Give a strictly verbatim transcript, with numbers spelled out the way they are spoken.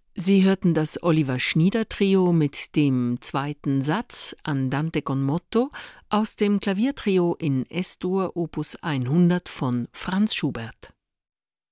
Sie hörten das Oliver-Schnieder-Trio mit dem zweiten Satz Andante con moto aus dem Klaviertrio in Es-Dur Opus hundert von Franz Schubert.